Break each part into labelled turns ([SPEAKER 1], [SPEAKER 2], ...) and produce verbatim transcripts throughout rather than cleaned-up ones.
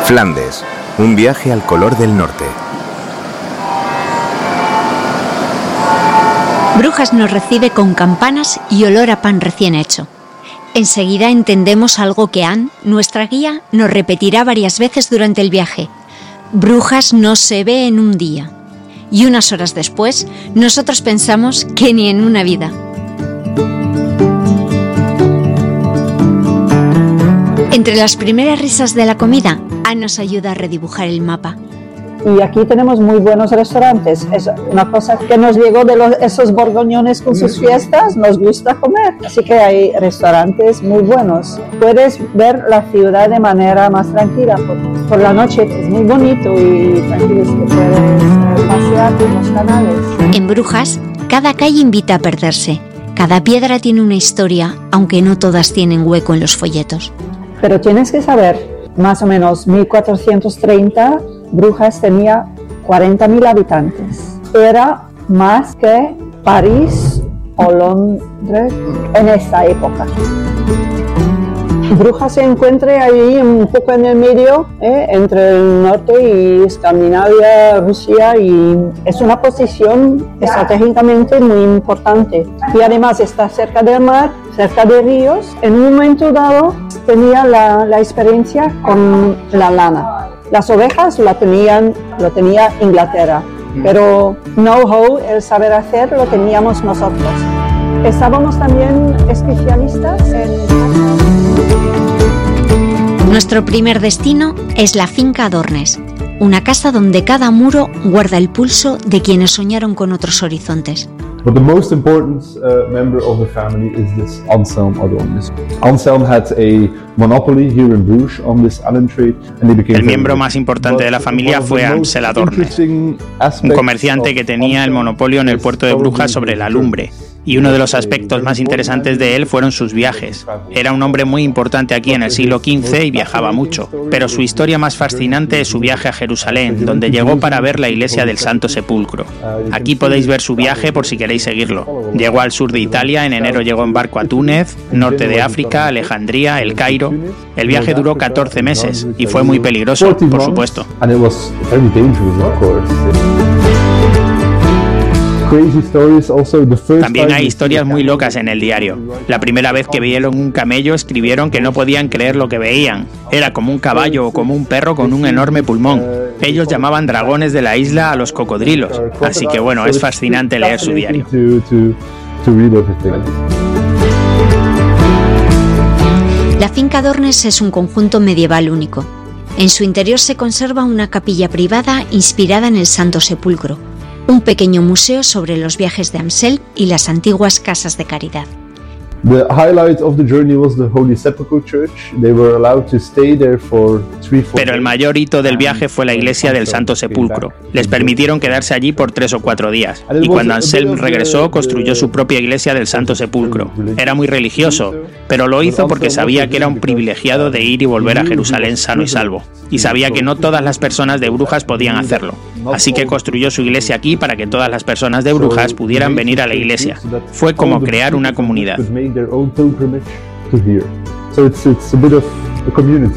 [SPEAKER 1] Flandes, un viaje al color del norte.
[SPEAKER 2] Brujas nos recibe con campanas y olor a pan recién hecho. Enseguida entendemos algo que Anne, nuestra guía, nos repetirá varias veces durante el viaje. Brujas no se ve en un día. Y unas horas después, nosotros pensamos que ni en una vida. Entre las primeras risas de la comida, Anne nos ayuda a redibujar el mapa.
[SPEAKER 3] Y aquí tenemos muy buenos restaurantes. Es una cosa que nos llegó de los, esos borgoñones con sus fiestas, nos gusta comer. Así que hay restaurantes muy buenos. Puedes ver la ciudad de manera más tranquila. Por, por la noche es muy bonito y tranquilo, que puedes pasear por los canales.
[SPEAKER 2] En Brujas, cada calle invita a perderse. Cada piedra tiene una historia, aunque no todas tienen hueco en los folletos.
[SPEAKER 3] Pero tienes que saber, más o menos mil cuatrocientos treinta, Brujas tenía cuarenta mil habitantes. Era más que París o Londres en esa época. Brujas se encuentra ahí un poco en el medio, ¿eh? entre el norte y Escandinavia, Rusia, y es una posición estratégicamente muy importante. Y además está cerca del mar, cerca de ríos. En un momento dado tenía la, la experiencia con la lana. Las ovejas la tenían, lo tenía Inglaterra, pero know-how, el saber hacer, lo teníamos nosotros. Estábamos también especialistas en...
[SPEAKER 2] Nuestro primer destino es la finca Adornes, una casa donde cada muro guarda el pulso de quienes soñaron con otros horizontes.
[SPEAKER 4] But the most important uh, member of the family is this Anselm Adornes. Anselm had a monopoly here in Bruges on this allen trade, and he became.
[SPEAKER 5] El miembro más importante de la familia fue Ansel Adornes, un comerciante que tenía el monopolio en el puerto de Brujas sobre la lumbre. Y uno de los aspectos más interesantes de él fueron sus viajes. Era un hombre muy importante aquí en el siglo quince y viajaba mucho. Pero su historia más fascinante es su viaje a Jerusalén, donde llegó para ver la iglesia del Santo Sepulcro. Aquí podéis ver su viaje por si queréis seguirlo. Llegó al sur de Italia, en enero llegó en barco a Túnez, norte de África, Alejandría, El Cairo. El viaje duró catorce meses y fue muy peligroso, por supuesto. También hay historias muy locas en el diario. La primera vez que vieron un camello escribieron que no podían creer lo que veían. Era como un caballo o como un perro con un enorme pulmón. Ellos llamaban dragones de la isla a los cocodrilos. Así que bueno, es fascinante leer su diario.
[SPEAKER 2] La finca Adornes es un conjunto medieval único. En su interior se conserva una capilla privada inspirada en el Santo Sepulcro, un pequeño museo sobre los viajes de Amsel y las antiguas casas de caridad.
[SPEAKER 4] The highlight of the journey was the Holy Sepulchre Church. They were allowed to stay there for three, four
[SPEAKER 5] Pero el mayor hito del viaje fue la iglesia del Santo Sepulcro. Les permitieron quedarse allí por tres o cuatro días. Y cuando Anselm regresó, construyó su propia iglesia del Santo Sepulcro. Era muy religioso, pero lo hizo porque sabía que era un privilegiado de ir y volver a Jerusalén sano y salvo. Y sabía que no todas las personas de Brujas podían hacerlo. Así que construyó su iglesia aquí para que todas las personas de Brujas pudieran venir a la iglesia. Fue como crear una comunidad.
[SPEAKER 4] their own pilgrimage to here. So it's it's a bit of a community.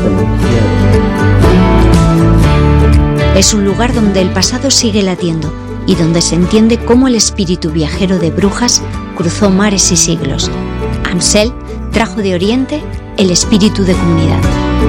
[SPEAKER 2] Es un lugar donde el pasado sigue latiendo y donde se entiende cómo el espíritu viajero de Brujas cruzó mares y siglos. Amsel trajo de Oriente el espíritu de comunidad.